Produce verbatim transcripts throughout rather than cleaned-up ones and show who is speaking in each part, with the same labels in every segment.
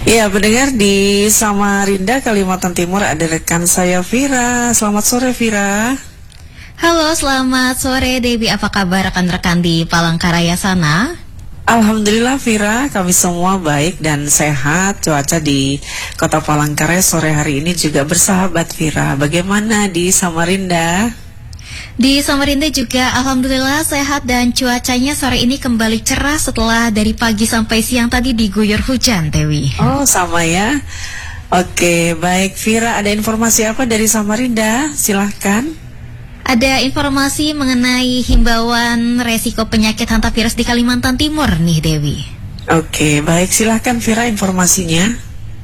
Speaker 1: Iya, pendengar di Samarinda, Kalimantan Timur ada rekan saya Vira. Selamat sore Vira.
Speaker 2: Halo, selamat sore Dewi. Apa kabar rekan-rekan di Palangkaraya sana?
Speaker 1: Alhamdulillah Vira, kami semua baik dan sehat. Cuaca di Kota Palangkaraya sore hari ini juga bersahabat Vira. Bagaimana di Samarinda?
Speaker 2: Di Samarinda juga alhamdulillah sehat dan cuacanya sore ini kembali cerah setelah dari pagi sampai siang tadi diguyur hujan, Dewi.
Speaker 1: Oh, sama ya. Oke, baik Vira, ada informasi apa dari Samarinda? Silahkan.
Speaker 2: Ada informasi mengenai himbauan resiko penyakit hantavirus di Kalimantan Timur nih, Dewi.
Speaker 1: Oke, baik, silahkan Vira informasinya.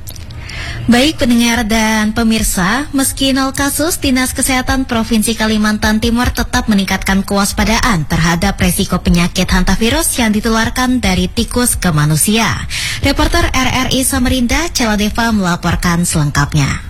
Speaker 2: Baik pendengar dan pemirsa, meski nol kasus, Dinas Kesehatan Provinsi Kalimantan Timur tetap meningkatkan kewaspadaan terhadap resiko penyakit hantavirus yang ditularkan dari tikus ke manusia. Reporter R R I Samarinda, Celadeva melaporkan selengkapnya.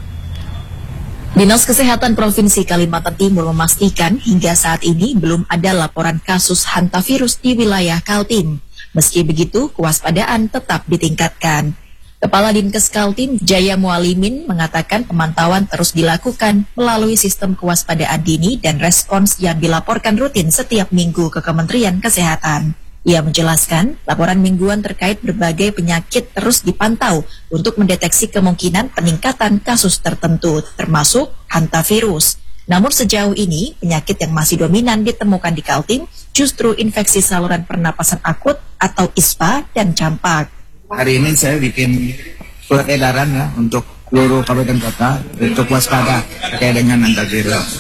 Speaker 3: Dinas Kesehatan Provinsi Kalimantan Timur memastikan hingga saat ini belum ada laporan kasus hantavirus di wilayah Kaltim. Meski begitu, kewaspadaan tetap ditingkatkan. Kepala Dinkes Kaltim, Jaya Mualimin, mengatakan pemantauan terus dilakukan melalui sistem kewaspadaan dini dan respons yang dilaporkan rutin setiap minggu ke Kementerian Kesehatan. Ia menjelaskan, laporan mingguan terkait berbagai penyakit terus dipantau untuk mendeteksi kemungkinan peningkatan kasus tertentu, termasuk hantavirus. Namun sejauh ini, penyakit yang masih dominan ditemukan di Kaltim justru infeksi saluran pernapasan akut atau I S P A dan campak.
Speaker 4: Hari ini saya bikin surat edaran ya untuk seluruh kabupaten kota untuk waspada terkait dengan hantavirus.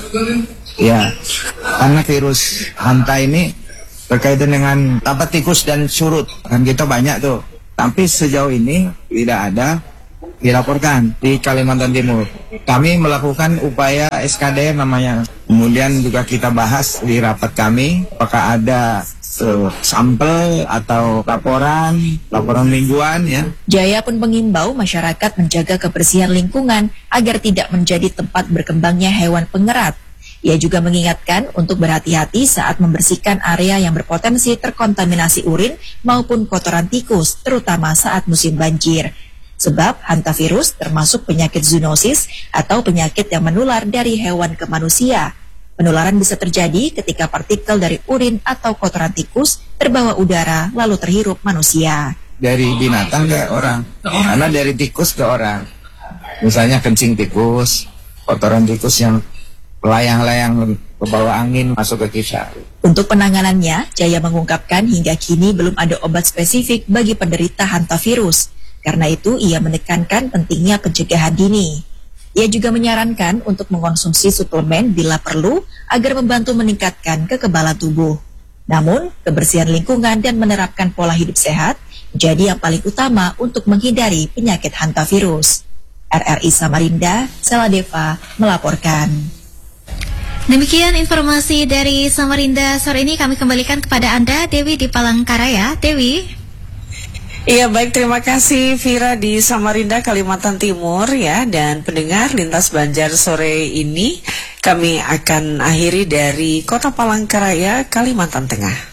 Speaker 4: Ya, karena virus hanta ini berkaitan dengan tapak tikus dan surut. Kan kita banyak tuh. Tapi sejauh ini tidak ada dilaporkan di Kalimantan Timur. Kami melakukan upaya S K D namanya. Kemudian juga kita bahas di rapat kami apakah ada Uh, sampel atau laporan, laporan mingguan ya.
Speaker 3: Jaya pun mengimbau masyarakat menjaga kebersihan lingkungan agar tidak menjadi tempat berkembangnya hewan pengerat. Ia juga mengingatkan untuk berhati-hati saat membersihkan area yang berpotensi terkontaminasi urin maupun kotoran tikus, terutama saat musim banjir. Sebab hantavirus termasuk penyakit zoonosis atau penyakit yang menular dari hewan ke manusia. Penularan bisa terjadi ketika partikel dari urin atau kotoran tikus terbawa udara lalu terhirup manusia.
Speaker 4: Dari binatang ke orang, karena dari tikus ke orang. Misalnya kencing tikus, kotoran tikus yang layang-layang ke bawah angin masuk ke kita.
Speaker 3: Untuk penanganannya, Jaya mengungkapkan hingga kini belum ada obat spesifik bagi penderita hantavirus. Karena itu ia menekankan pentingnya pencegahan dini. Ia juga menyarankan untuk mengkonsumsi suplemen bila perlu agar membantu meningkatkan kekebalan tubuh. Namun, kebersihan lingkungan dan menerapkan pola hidup sehat menjadi yang paling utama untuk menghindari penyakit hantavirus. R R I Samarinda, Celadeva melaporkan.
Speaker 2: Demikian informasi dari Samarinda sore ini, kami kembalikan kepada Anda, Dewi di Palangkaraya. Dewi.
Speaker 1: Iya, baik, terima kasih Vira di Samarinda, Kalimantan Timur ya. Dan pendengar Lintas Banjar sore ini kami akan akhiri dari Kota Palangkaraya, Kalimantan Tengah.